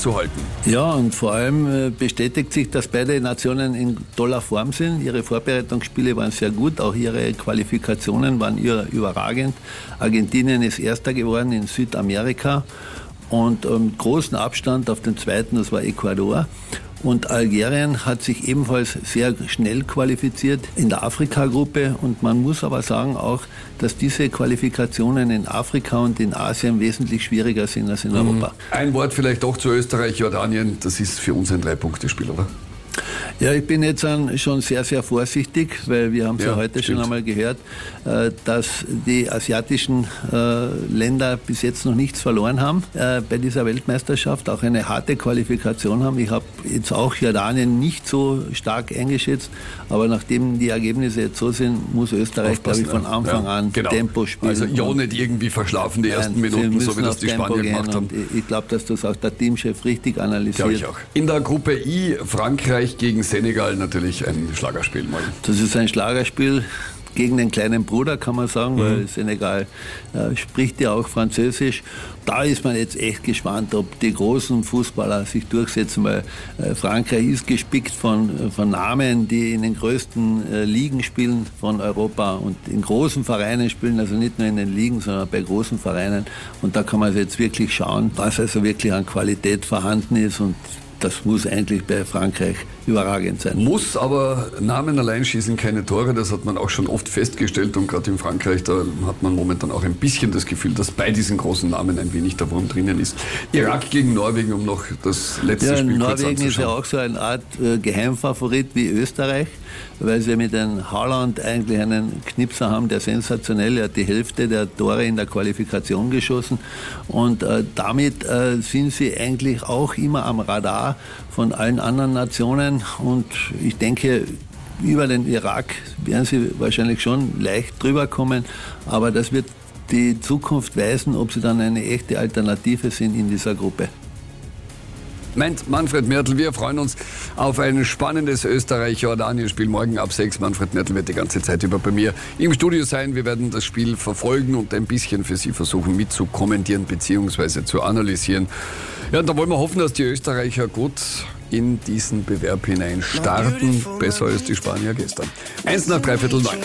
zu halten. Ja, und vor allem bestätigt sich, dass beide Nationen in toller Form sind. Ihre Vorbereitungsspiele waren sehr gut, auch ihre Qualifikationen waren überragend. Argentinien ist Erster geworden in Südamerika und mit großem Abstand auf den zweiten, das war Ecuador. Und Algerien hat sich ebenfalls sehr schnell qualifiziert in der Afrika-Gruppe. Und man muss aber sagen auch, dass diese Qualifikationen in Afrika und in Asien wesentlich schwieriger sind als in Europa. Ein Wort vielleicht auch zu Österreich, Jordanien. Das ist für uns ein 3-Punkte-Spiel, oder? Ja, ich bin jetzt schon sehr, sehr vorsichtig, weil wir haben es ja heute schon einmal gehört, dass die asiatischen Länder bis jetzt noch nichts verloren haben bei dieser Weltmeisterschaft, auch eine harte Qualifikation haben. Ich habe jetzt auch Jordanien nicht so stark eingeschätzt, aber nachdem die Ergebnisse jetzt so sind, muss Österreich, glaube ich, von Anfang an Tempo spielen. Also ja nicht irgendwie verschlafen die ersten Minuten, so wie das die Spanier gemacht haben. Ich glaube, dass das auch der Teamchef richtig analysiert. Glaube ich auch. In der Gruppe I, Frankreich gegen Senegal, natürlich ein Schlagerspiel morgen. Das ist ein Schlagerspiel gegen den kleinen Bruder, kann man sagen, weil Senegal spricht ja auch Französisch. Da ist man jetzt echt gespannt, ob die großen Fußballer sich durchsetzen, weil Frankreich ist gespickt von Namen, die in den größten Ligen spielen von Europa und in großen Vereinen spielen, also nicht nur in den Ligen, sondern bei großen Vereinen. Und da kann man jetzt wirklich schauen, was also wirklich an Qualität vorhanden ist, und das muss eigentlich bei Frankreich überragend sein. Muss, aber Namen allein schießen keine Tore, das hat man auch schon oft festgestellt, und gerade in Frankreich, da hat man momentan auch ein bisschen das Gefühl, dass bei diesen großen Namen ein wenig der Wurm drinnen ist. Irak gegen Norwegen, um noch das letzte Spiel kurz anzuschauen. Norwegen ist ja auch so eine Art Geheimfavorit wie Österreich, weil sie mit dem Haaland eigentlich einen Knipser haben, der sensationell, er hat die Hälfte der Tore in der Qualifikation geschossen, und damit sind sie eigentlich auch immer am Radar von allen anderen Nationen, und ich denke, über den Irak werden sie wahrscheinlich schon leicht drüber kommen, aber das wird die Zukunft weisen, ob sie dann eine echte Alternative sind in dieser Gruppe. Meint Manfred Mertl, wir freuen uns auf ein spannendes Österreich-Jordanien-Spiel morgen ab 6. Manfred Mertl wird die ganze Zeit über bei mir im Studio sein. Wir werden das Spiel verfolgen und ein bisschen für Sie versuchen mitzukommentieren bzw. zu analysieren. Ja, und da wollen wir hoffen, dass die Österreicher gut in diesen Bewerb hinein starten. Besser als die Spanier gestern. 1 nach 3/4 9.